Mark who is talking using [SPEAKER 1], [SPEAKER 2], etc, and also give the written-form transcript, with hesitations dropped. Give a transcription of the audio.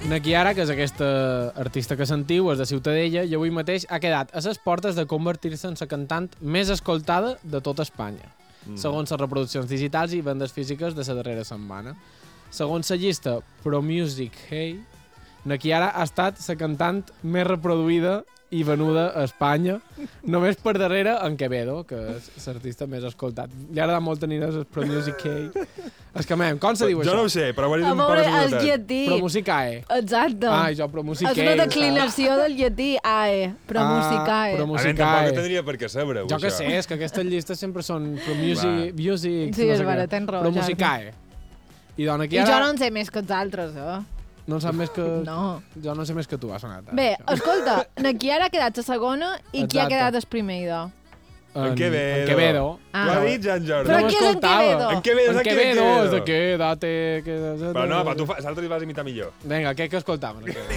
[SPEAKER 1] Na Kiara, que és aquesta artista que sentiu, és de Ciutadella, i avui mateix ha quedat a les portes de convertir-se en la cantant més escoltada de tota Espanya, segons les reproduccions digitals i vendes físiques de la darrera setmana. Segons la llista Pro Music Hey, na Kiara ha estat la cantant més reproduïda i venuda a Espanya, només per darrere en Quevedo, que és l'artista més escoltat. Li agrada molt tenir el Pro Music Hey. És que, com se diu
[SPEAKER 2] Jo
[SPEAKER 1] això?
[SPEAKER 2] no ho sé, però ho he dit
[SPEAKER 3] A
[SPEAKER 2] un poc
[SPEAKER 3] veure,
[SPEAKER 2] de
[SPEAKER 3] el
[SPEAKER 2] seguretat.
[SPEAKER 3] llatí.
[SPEAKER 1] Pro Musicae.
[SPEAKER 3] Exacte.
[SPEAKER 1] Ah, jo Pro Musicae.
[SPEAKER 3] És una declinació del llatí AE, Pro Musicae.
[SPEAKER 1] Pro
[SPEAKER 2] A veure,
[SPEAKER 1] Musicae.
[SPEAKER 2] tampoc tindria per què saber-ho,
[SPEAKER 1] Jo que
[SPEAKER 2] això.
[SPEAKER 1] sé, és que aquestes llistes sempre són Pro Music, Music...
[SPEAKER 3] Sí,
[SPEAKER 1] no
[SPEAKER 3] és
[SPEAKER 1] sé
[SPEAKER 3] vera,
[SPEAKER 1] què.
[SPEAKER 3] tens raó,
[SPEAKER 1] Pro
[SPEAKER 3] Jordi.
[SPEAKER 1] Musicae. I dona
[SPEAKER 3] I
[SPEAKER 1] Kiara...
[SPEAKER 3] jo no en sé més que els altres,
[SPEAKER 1] No en sap més que...
[SPEAKER 3] No.
[SPEAKER 1] Jo no sé més que tu, ha sonat.
[SPEAKER 3] Bé, escolta, na Kiara ha quedat a segona i qui ha
[SPEAKER 1] Exacte.
[SPEAKER 3] quedat el primer, idò?
[SPEAKER 2] En Quevedo.
[SPEAKER 1] En Quevedo.
[SPEAKER 3] Ah.
[SPEAKER 2] T'ho ha dit, Jan Jordi.
[SPEAKER 3] Però
[SPEAKER 1] No
[SPEAKER 3] qui és en
[SPEAKER 1] m'escoltava.
[SPEAKER 3] Quevedo?
[SPEAKER 2] En Quevedo és
[SPEAKER 1] En
[SPEAKER 2] aquí,
[SPEAKER 1] Quevedo, és de
[SPEAKER 2] Quevedo.
[SPEAKER 1] quédate...
[SPEAKER 2] Però no, però tu l'altre vas imitar millor.
[SPEAKER 1] Vinga, què escoltaven?